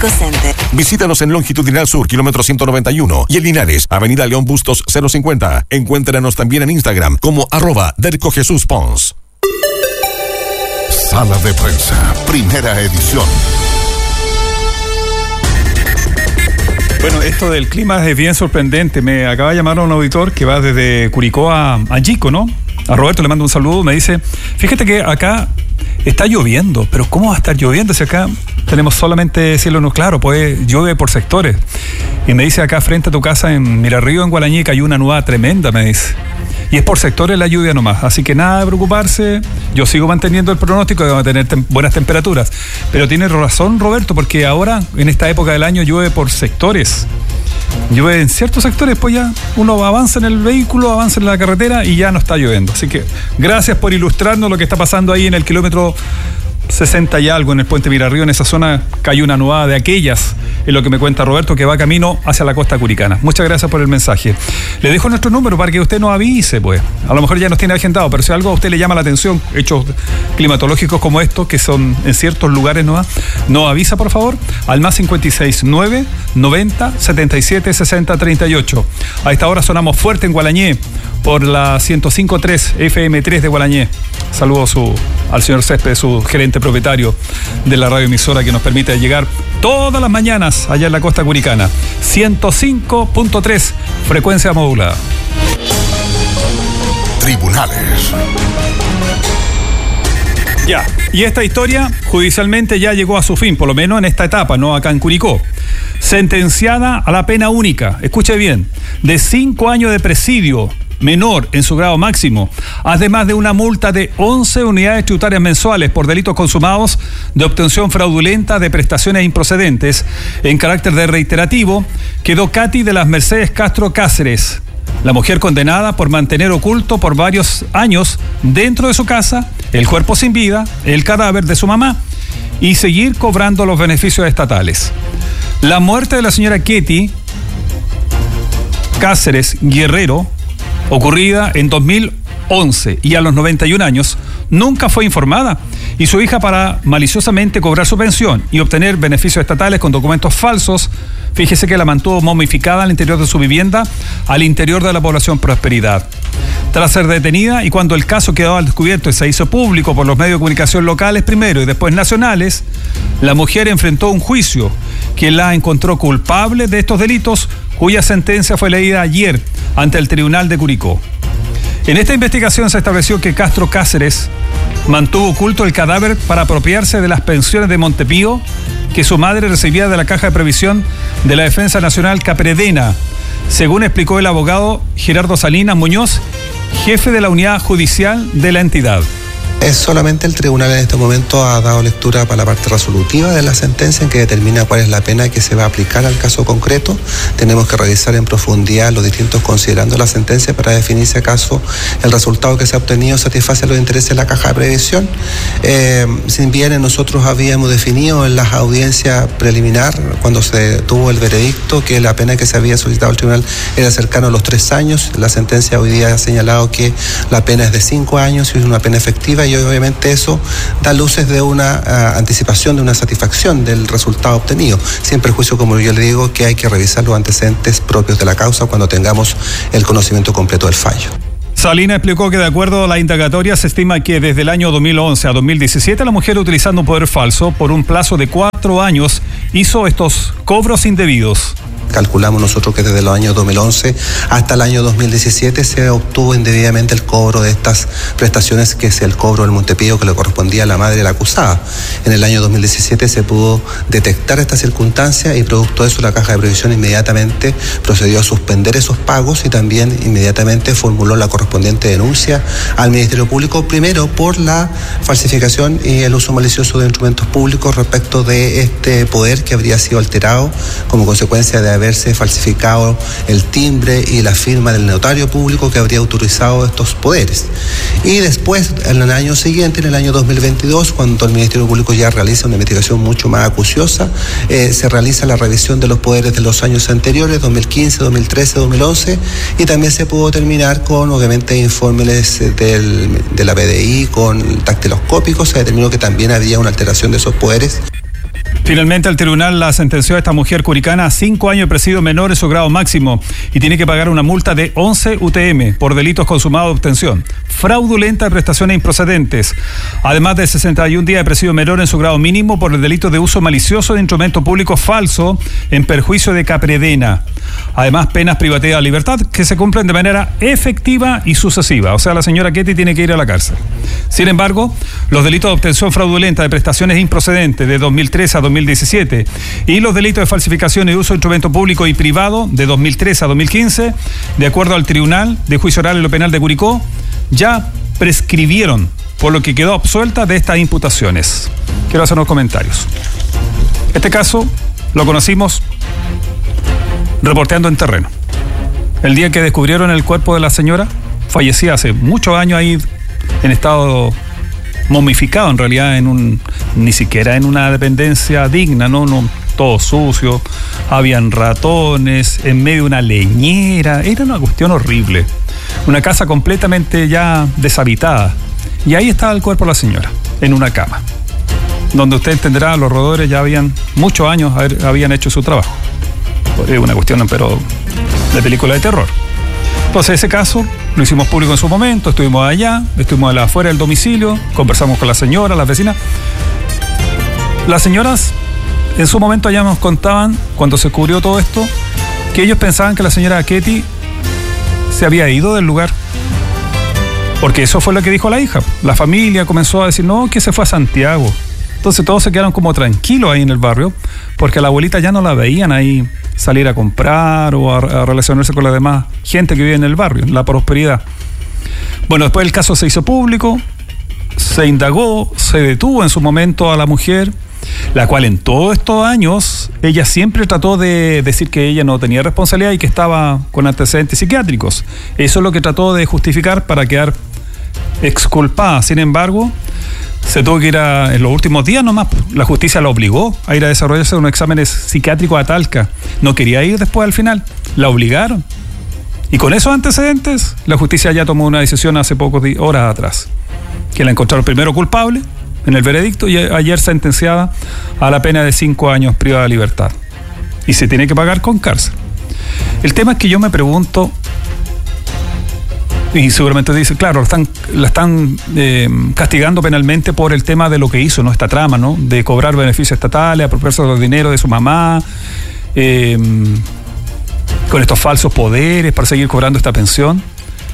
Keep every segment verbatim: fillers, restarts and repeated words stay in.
Center. Visítanos en Longitudinal Sur, kilómetro ciento noventa y uno, y en Linares, Avenida León Bustos cero cincuenta. Encuéntranos también en Instagram como arroba Derco Jesús Pons. Sala de Prensa, primera edición. Bueno, esto del clima es bien sorprendente. Me acaba de llamar un auditor que va desde Curicó a, a Yico, ¿no? A Roberto le mando un saludo. Me dice, fíjate que acá está lloviendo, pero ¿cómo va a estar lloviendo si acá tenemos solamente cielo no claro? Pues llueve por sectores. Y me dice, acá frente a tu casa en Mirarrío, en Gualañé, hay una nubada tremenda, me dice. Y es por sectores la lluvia nomás, así que nada de preocuparse. Yo sigo manteniendo el pronóstico de que vamos a tener tem- buenas temperaturas. Pero tiene razón Roberto, porque ahora, en esta época del año, llueve por sectores. Llueve en ciertos sectores, pues ya uno avanza en el vehículo, avanza en la carretera y ya no está lloviendo. Así que gracias por ilustrarnos lo que está pasando ahí en el kilómetro sesenta y algo, en el puente Mirarrío. En esa zona cayó una nubada de aquellas, es lo que me cuenta Roberto, que va camino hacia la costa curicana. Muchas gracias por el mensaje. Le dejo nuestro número para que usted nos avise, pues. A lo mejor ya nos tiene agendado, pero si algo a usted le llama la atención, hechos climatológicos como estos, que son en ciertos lugares, no, nos avisa, por favor, al más cincuenta y seis nueve, noventa, setenta y siete, sesenta, treinta y ocho. A esta hora sonamos fuerte en Gualañé por la ciento cinco punto tres F M tres de Gualañé. Saludo su, al señor Césped, su gerente propietario de la radioemisora, que nos permite llegar todas las mañanas allá en la costa curicana. ciento cinco punto tres, frecuencia modulada. Tribunales. Ya, y esta historia judicialmente ya llegó a su fin, por lo menos en esta etapa, no acá en Curicó. Sentenciada a la pena única, escuche bien, de cinco años de presidio menor en su grado máximo, además de una multa de once unidades tributarias mensuales por delitos consumados de obtención fraudulenta de prestaciones improcedentes en carácter de reiterativo, quedó Katy de las Mercedes Castro Cáceres, la mujer condenada por mantener oculto por varios años dentro de su casa el cuerpo sin vida, el cadáver de su mamá, y seguir cobrando los beneficios estatales. La muerte de la señora Katy Cáceres Guerrero, ocurrida en dos mil once y a los noventa y un años, nunca fue informada, y su hija, para maliciosamente cobrar su pensión y obtener beneficios estatales con documentos falsos, fíjese que la mantuvo momificada al interior de su vivienda, al interior de la población Prosperidad. Tras ser detenida, y cuando el caso quedó al descubierto y se hizo público por los medios de comunicación locales primero y después nacionales, la mujer enfrentó un juicio que la encontró culpable de estos delitos, cuya sentencia fue leída ayer ante el Tribunal de Curicó. En esta investigación se estableció que Castro Cáceres mantuvo oculto el cadáver para apropiarse de las pensiones de Montepío que su madre recibía de la Caja de Previsión de la Defensa Nacional Capredena, según explicó el abogado Gerardo Salinas Muñoz, jefe de la unidad judicial de la entidad. Es solamente el tribunal en este momento ha dado lectura para la parte resolutiva de la sentencia, en que determina cuál es la pena que se va a aplicar al caso concreto. Tenemos que revisar en profundidad los distintos considerando la sentencia para definir si acaso el resultado que se ha obtenido satisface los intereses de la Caja de Previsión. Eh, si bien nosotros habíamos definido en las audiencias preliminar, cuando se tuvo el veredicto, que la pena que se había solicitado al tribunal era cercano a los tres años, la sentencia hoy día ha señalado que la pena es de cinco años y es una pena efectiva, y obviamente eso da luces de una uh, anticipación, de una satisfacción del resultado obtenido. Siempre el juicio, como yo le digo, que hay que revisar los antecedentes propios de la causa cuando tengamos el conocimiento completo del fallo. Salinas explicó que de acuerdo a la indagatoria se estima que desde el año dos mil once a dos mil diecisiete la mujer, utilizando un poder falso por un plazo de cuatro años, hizo estos cobros indebidos. Calculamos nosotros que desde los años dos mil once hasta el año dos mil diecisiete se obtuvo indebidamente el cobro de estas prestaciones, que es el cobro del Montepío que le correspondía a la madre de la acusada. En el año dos mil diecisiete se pudo detectar esta circunstancia y producto de eso la Caja de Previsión inmediatamente procedió a suspender esos pagos y también inmediatamente formuló la correspondiente denuncia al Ministerio Público, primero por la falsificación y el uso malicioso de instrumentos públicos respecto de este poder que habría sido alterado como consecuencia de haberse falsificado el timbre y la firma del notario público que habría autorizado estos poderes. Y después, en el año siguiente, en el año dos mil veintidós, cuando el Ministerio Público ya realiza una investigación mucho más acuciosa, eh, se realiza la revisión de los poderes de los años anteriores, dos mil quince, dos mil trece, dos mil once, y también se pudo terminar con, obviamente, informes del, de la P D I, con dactiloscópicos. Se determinó que también había una alteración de esos poderes. Finalmente el tribunal la sentenció a esta mujer curicana a cinco años de presidio menor en su grado máximo y tiene que pagar una multa de once U T M por delitos consumados de obtención fraudulenta de prestaciones improcedentes, además de sesenta y un días de presidio menor en su grado mínimo por el delito de uso malicioso de instrumento público falso en perjuicio de Capredena. Además, penas privativas de libertad que se cumplen de manera efectiva y sucesiva. O sea, la señora Ketty tiene que ir a la cárcel. Sin embargo, los delitos de obtención fraudulenta de prestaciones improcedentes de dos mil trece a dos mil diecisiete y los delitos de falsificación y uso de instrumento público y privado de dos mil trece a dos mil quince, de acuerdo al Tribunal de Juicio Oral en lo Penal de Curicó, ya prescribieron, por lo que quedó absuelta de estas imputaciones. Quiero hacer unos comentarios. Este caso lo conocimos reporteando en terreno. El día que descubrieron el cuerpo de la señora, fallecida hace muchos años ahí en estado momificado, en realidad en un ni siquiera en una dependencia digna, no, no, todo sucio, habían ratones, en medio de una leñera, era una cuestión horrible, una casa completamente ya deshabitada, y ahí estaba el cuerpo de la señora, en una cama, donde usted entenderá, los roedores ya habían muchos años habían hecho su trabajo. Es una cuestión, pero de película de terror. Entonces ese caso lo hicimos público en su momento, estuvimos allá, estuvimos afuera del domicilio, conversamos con la señora, las vecinas. Las señoras en su momento allá nos contaban, cuando se cubrió todo esto, que ellos pensaban que la señora Ketty se había ido del lugar. Porque eso fue lo que dijo la hija. La familia comenzó a decir, no, que se fue a Santiago. Entonces todos se quedaron como tranquilos ahí en el barrio, porque a la abuelita ya no la veían ahí salir a comprar o a, a relacionarse con la demás gente que vive en el barrio, en la prosperidad. Bueno, después el caso se hizo público, se indagó, se detuvo en su momento a la mujer, la cual en todos estos años, ella siempre trató de decir que ella no tenía responsabilidad y que estaba con antecedentes psiquiátricos. Eso es lo que trató de justificar para quedar exculpada. Sin embargo, se tuvo que ir a, en los últimos días nomás, la justicia la obligó a ir a desarrollarse unos exámenes psiquiátricos a Talca. No quería ir después al final, la obligaron. Y con esos antecedentes, la justicia ya tomó una decisión hace pocas horas atrás, que la encontraron primero culpable en el veredicto y ayer sentenciada a la pena de cinco años privada de libertad. Y se tiene que pagar con cárcel. El tema es que yo me pregunto, y seguramente dice, claro, la están, la están eh, castigando penalmente por el tema de lo que hizo, ¿no? Esta trama, ¿no? De cobrar beneficios estatales, apropiarse de los dineros de su mamá, eh, con estos falsos poderes para seguir cobrando esta pensión.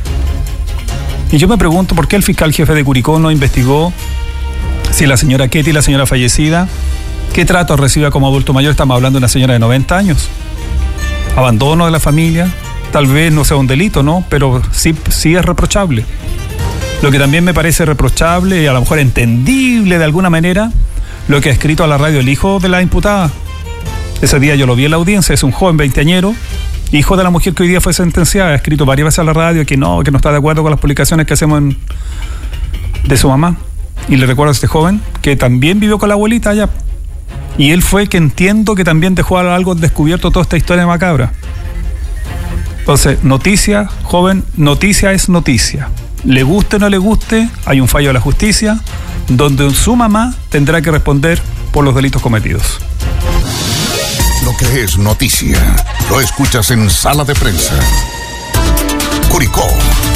Y yo me pregunto, ¿por qué el fiscal jefe de Curicó no investigó si la señora Ketty, la señora fallecida, qué trato recibe como adulto mayor? Estamos hablando de una señora de noventa años. Abandono de la familia. Tal vez no sea un delito, ¿no? Pero sí, sí es reprochable. Lo que también me parece reprochable y a lo mejor entendible de alguna manera, lo que ha escrito a la radio el hijo de la imputada. Ese día yo lo vi en la audiencia, es un joven veinteañero, hijo de la mujer que hoy día fue sentenciada. Ha escrito varias veces a la radio que no, que no está de acuerdo con las publicaciones que hacemos en, de su mamá. Y le recuerdo a este joven que también vivió con la abuelita allá. Y él fue que entiendo que también dejó algo descubierto toda esta historia macabra. Entonces, noticia, joven, noticia es noticia. Le guste o no le guste, hay un fallo de la justicia donde su mamá tendrá que responder por los delitos cometidos. Lo que es noticia, lo escuchas en Sala de Prensa. Curicó.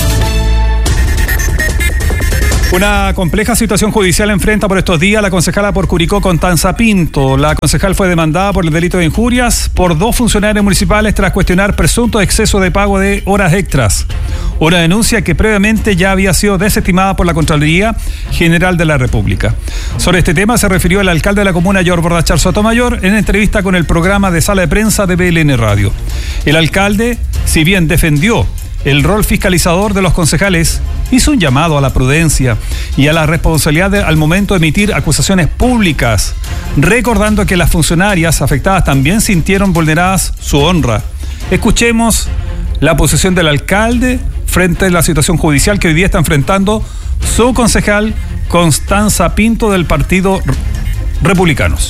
Una compleja situación judicial enfrenta por estos días la concejala por Curicó, Constanza Pinto. La concejal fue demandada por el delito de injurias por dos funcionarios municipales tras cuestionar presunto exceso de pago de horas extras. Una denuncia que previamente ya había sido desestimada por la Contraloría General de la República. Sobre este tema se refirió el alcalde de la comuna, George Bordachar Sotomayor, en entrevista con el programa de Sala de Prensa de B L N Radio. El alcalde, si bien defendió el rol fiscalizador de los concejales, hizo un llamado a la prudencia y a la responsabilidad de, al momento de emitir acusaciones públicas, recordando que las funcionarias afectadas también sintieron vulneradas su honra. Escuchemos la posición del alcalde frente a la situación judicial que hoy día está enfrentando su concejal Constanza Pinto del Partido Republicanos.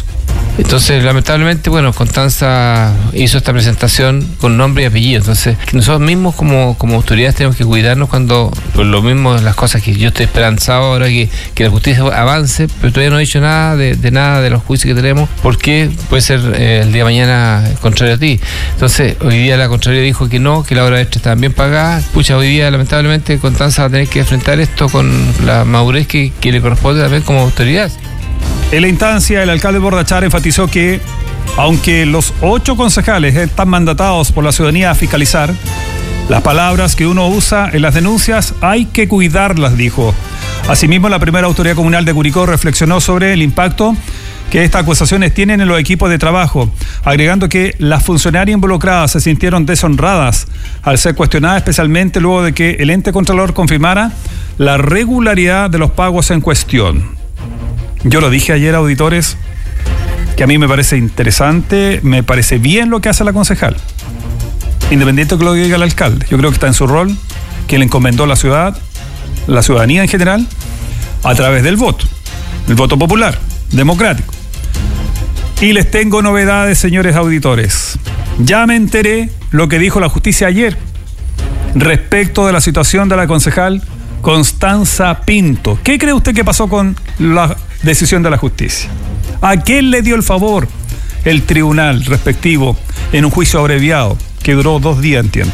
Entonces, lamentablemente, bueno, Constanza hizo esta presentación con nombre y apellido. Entonces, nosotros mismos como, como autoridades tenemos que cuidarnos cuando, por lo mismo, las cosas que yo estoy esperanzado ahora que, que la justicia avance, pero todavía no he dicho nada de, de nada de los juicios que tenemos, porque puede ser eh, el día de mañana contrario a ti. Entonces, hoy día la Contraloría dijo que no, que la hora extra estaban bien pagadas. Pucha, hoy día, lamentablemente, Constanza va a tener que enfrentar esto con la madurez que, que le corresponde también como autoridad. En la instancia, el alcalde Bordachar enfatizó que, aunque los ocho concejales están mandatados por la ciudadanía a fiscalizar, las palabras que uno usa en las denuncias hay que cuidarlas, dijo. Asimismo, la primera autoridad comunal de Curicó reflexionó sobre el impacto que estas acusaciones tienen en los equipos de trabajo, agregando que las funcionarias involucradas se sintieron deshonradas al ser cuestionadas, especialmente luego de que el ente contralor confirmara la regularidad de los pagos en cuestión. Yo lo dije ayer, auditores, que a mí me parece interesante, me parece bien lo que hace la concejal, independiente de que lo diga el alcalde. Yo creo que está en su rol, que le encomendó la ciudad, la ciudadanía en general, a través del voto, el voto popular, democrático. Y les tengo novedades, señores auditores. Ya me enteré lo que dijo la justicia ayer respecto de la situación de la concejal Constanza Pinto. ¿Qué cree usted que pasó con la decisión de la justicia? ¿A quién le dio el favor el tribunal respectivo en un juicio abreviado que duró dos días, entiendo?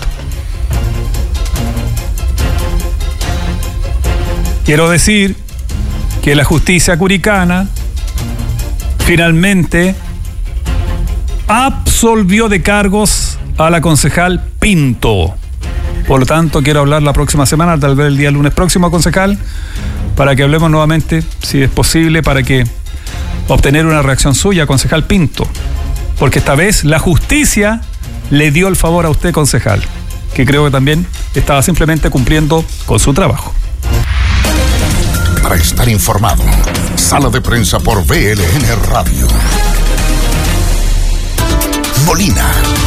Quiero decir que la justicia curicana finalmente absolvió de cargos a la concejal Pinto. Por lo tanto, quiero hablar la próxima semana, tal vez el día lunes próximo, concejal, para que hablemos nuevamente, si es posible, para que obtener una reacción suya, concejal Pinto. Porque esta vez la justicia le dio el favor a usted, concejal, que creo que también estaba simplemente cumpliendo con su trabajo. Para estar informado, Sala de Prensa por B L N Radio. Molina.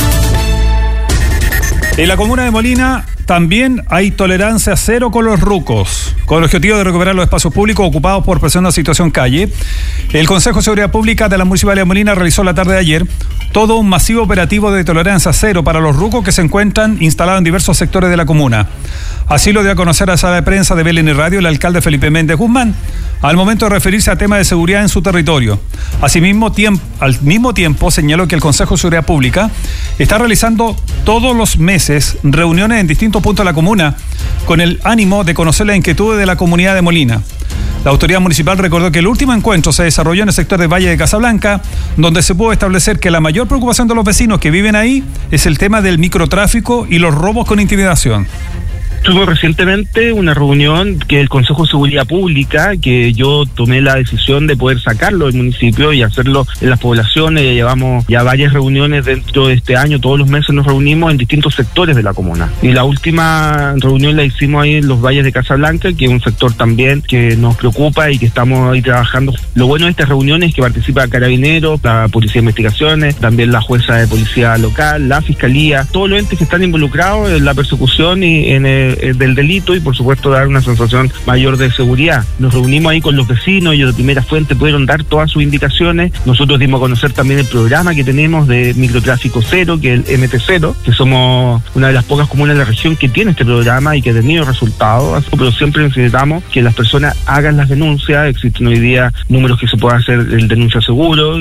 En la comuna de Molina también hay tolerancia cero con los rucos. Con el objetivo de recuperar los espacios públicos ocupados por personas en situación calle, el Consejo de Seguridad Pública de la Municipalidad de Molina realizó la tarde de ayer todo un masivo operativo de tolerancia cero para los rucos que se encuentran instalados en diversos sectores de la comuna. Así lo dio a conocer a la sala de prensa de B L N Radio el alcalde Felipe Méndez Guzmán, al momento de referirse a temas de seguridad en su territorio. Asimismo, tiemp- al mismo tiempo señaló que el Consejo de Seguridad Pública está realizando todos los meses reuniones en distintos puntos de la comuna con el ánimo de conocer las inquietudes de la comunidad de Molina. La autoridad municipal recordó que el último encuentro se desarrolló en el sector de Valle de Casablanca, donde se pudo establecer que la mayor preocupación de los vecinos que viven ahí es el tema del microtráfico y los robos con intimidación. Tuvimos recientemente una reunión que el Consejo de Seguridad Pública, que yo tomé la decisión de poder sacarlo del municipio y hacerlo en las poblaciones. Ya llevamos ya varias reuniones dentro de este año, todos los meses nos reunimos en distintos sectores de la comuna. Y la última reunión la hicimos ahí en los Valles de Casablanca, que es un sector también que nos preocupa y que estamos ahí trabajando. Lo bueno de estas reuniones es que participa Carabineros, la Policía de Investigaciones, también la Jueza de Policía Local, la Fiscalía, todos los entes que están involucrados en la persecución y en el del delito y por supuesto dar una sensación mayor de seguridad. Nos reunimos ahí con los vecinos, ellos de primera fuente pudieron dar todas sus indicaciones. Nosotros dimos a conocer también el programa que tenemos de microtráfico cero, que es el M T cero, que somos una de las pocas comunas de la región que tiene este programa y que ha tenido resultados, pero siempre necesitamos que las personas hagan las denuncias. Existen hoy día números que se puede hacer el denuncia seguro.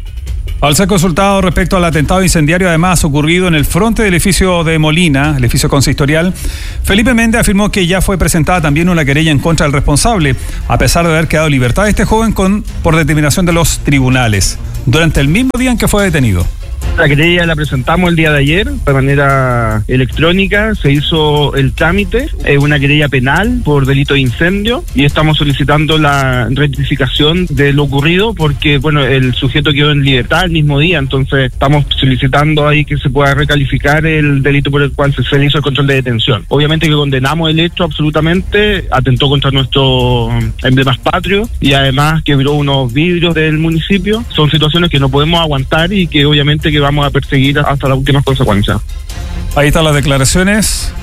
Al ser consultado respecto al atentado incendiario además ocurrido en el frente del edificio de Molina, el edificio consistorial, Felipe Méndez afirmó que ya fue presentada también una querella en contra del responsable, a pesar de haber quedado en libertad este joven con, por determinación de los tribunales, durante el mismo día en que fue detenido. La querella la presentamos el día de ayer de manera electrónica, se hizo el trámite, es una querella penal por delito de incendio y estamos solicitando la rectificación de lo ocurrido porque, bueno, el sujeto quedó en libertad el mismo día, entonces estamos solicitando ahí que se pueda recalificar el delito por el cual se, se le hizo el control de detención. Obviamente que condenamos el hecho absolutamente, atentó contra nuestros emblemas patrios y además quebró unos vidrios del municipio. Son situaciones que no podemos aguantar y que obviamente que vamos a perseguir hasta las últimas consecuencias. Ahí están las declaraciones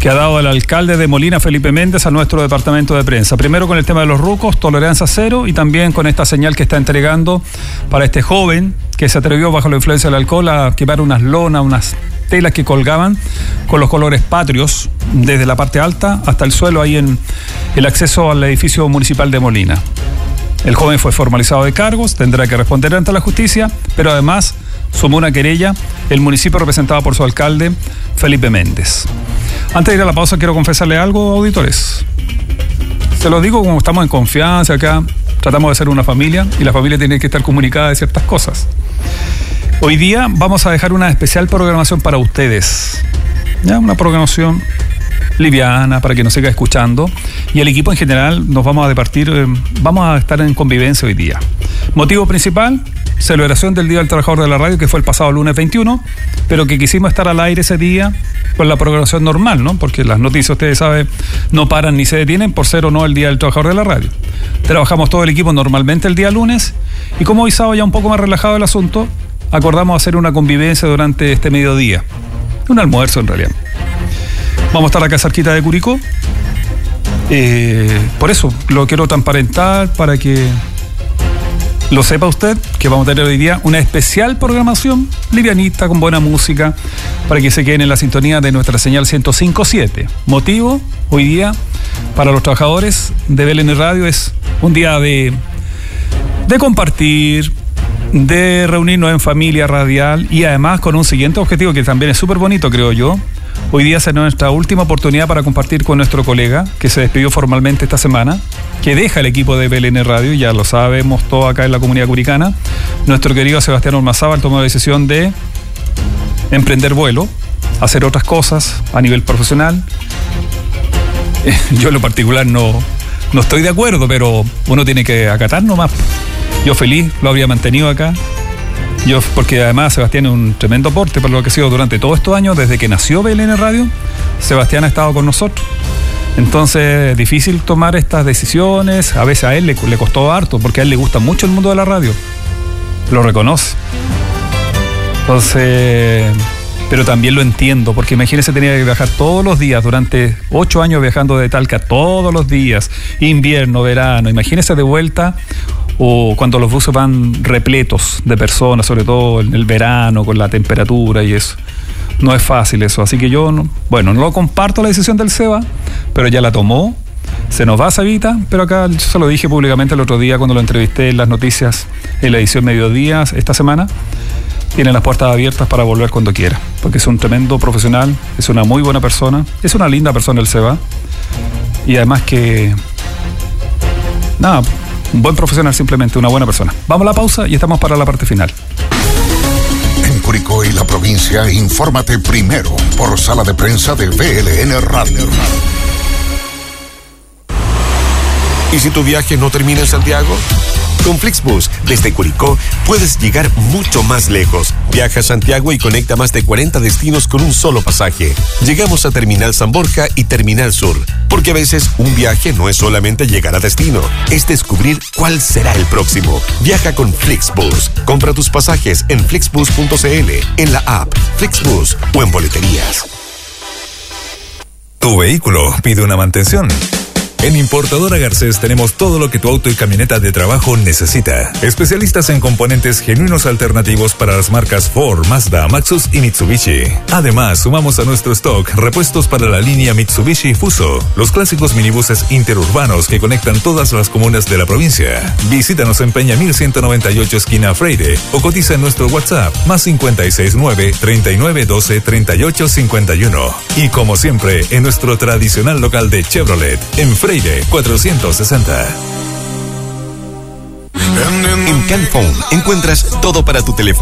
que ha dado el alcalde de Molina, Felipe Méndez, a nuestro departamento de prensa. Primero con el tema de los rucos, tolerancia cero, y también con esta señal que está entregando para este joven que se atrevió bajo la influencia del alcohol a quemar unas lonas, unas telas que colgaban con los colores patrios desde la parte alta hasta el suelo ahí en el acceso al edificio municipal de Molina. El joven fue formalizado de cargos, tendrá que responder ante la justicia, pero además sumó una querella el municipio representado por su alcalde, Felipe Méndez. Antes de ir a la pausa, quiero confesarle algo, auditores. Se lo digo como estamos en confianza acá, tratamos de ser una familia y la familia tiene que estar comunicada de ciertas cosas. Hoy día vamos a dejar una especial programación para ustedes. ¿Ya? Una programación liviana para que nos siga escuchando, y el equipo en general nos vamos a departir, eh, vamos a estar en convivencia hoy día. Motivo principal, celebración del Día del Trabajador de la Radio, que fue el pasado lunes veintiuno, pero que quisimos estar al aire ese día con la programación normal, ¿no? Porque las noticias, ustedes saben, no paran ni se detienen por ser o no el Día del Trabajador de la Radio. Trabajamos todo el equipo normalmente el día lunes, y como hoy sábado ya un poco más relajado el asunto, acordamos hacer una convivencia durante este mediodía, un almuerzo en realidad. Vamos a estar acá cerquita de Curicó. Eh, por eso lo quiero transparentar para que lo sepa usted, que vamos a tener hoy día una especial programación livianita con buena música para que se queden en la sintonía de nuestra señal ciento cinco punto siete. Motivo hoy día para los trabajadores de B L N Radio es un día de, de compartir, de reunirnos en familia radial, y además con un siguiente objetivo que también es súper bonito, creo yo. Hoy día será nuestra última oportunidad para compartir con nuestro colega que se despidió formalmente esta semana, que deja el equipo de B L N Radio, ya lo sabemos todo acá en la comunidad curicana. Nuestro querido Sebastián Ormazábal tomó la decisión de emprender vuelo, hacer otras cosas a nivel profesional. Yo en lo particular no, no estoy de acuerdo, pero uno tiene que acatar nomás. Yo feliz lo habría mantenido acá. Yo, porque además Sebastián es un tremendo aporte para lo que ha sido durante todos estos años, desde que nació B L N Radio, Sebastián ha estado con nosotros. Entonces, es difícil tomar estas decisiones, a veces a él le, le costó harto, porque a él le gusta mucho el mundo de la radio, lo reconoce. Entonces, pero también lo entiendo, porque imagínese, tenía que viajar todos los días, durante ocho años viajando de Talca todos los días, invierno, verano, imagínese de vuelta, o cuando los buses van repletos de personas, sobre todo en el verano, con la temperatura y eso. No es fácil eso, así que yo, no, bueno, no lo comparto la decisión del Seba, pero ya la tomó, se nos va Sabita, pero acá yo se lo dije públicamente el otro día cuando lo entrevisté en las noticias, en la edición Mediodía esta semana. Tiene las puertas abiertas para volver cuando quiera, porque es un tremendo profesional, es una muy buena persona, es una linda persona el Seba, y además que, nada, un buen profesional, simplemente una buena persona. Vamos a la pausa y estamos para la parte final. En Curicó y la provincia, infórmate primero por Sala de Prensa de B L N Radio. ¿Y si tu viaje no termina en Santiago? Con Flixbus, desde Curicó, puedes llegar mucho más lejos. Viaja a Santiago y conecta más de cuarenta destinos con un solo pasaje. Llegamos a Terminal San Borja y Terminal Sur, porque a veces un viaje no es solamente llegar a destino, es descubrir cuál será el próximo. Viaja con Flixbus. Compra tus pasajes en flixbus punto c l, en la app Flixbus o en boleterías. Tu vehículo pide una mantención. En Importadora Garcés tenemos todo lo que tu auto y camioneta de trabajo necesita. Especialistas en componentes genuinos alternativos para las marcas Ford, Mazda, Maxus y Mitsubishi. Además, sumamos a nuestro stock repuestos para la línea Mitsubishi Fuso, los clásicos minibuses interurbanos que conectan todas las comunas de la provincia. Visítanos en Peña mil ciento noventa y ocho esquina Freire o cotiza en nuestro WhatsApp más cincuenta y seis nueve, treinta y nueve doce, treinta y ocho cincuenta y uno. Y como siempre, en nuestro tradicional local de Chevrolet, en Freire cuatrocientos sesenta. En Canphone encuentras todo para tu teléfono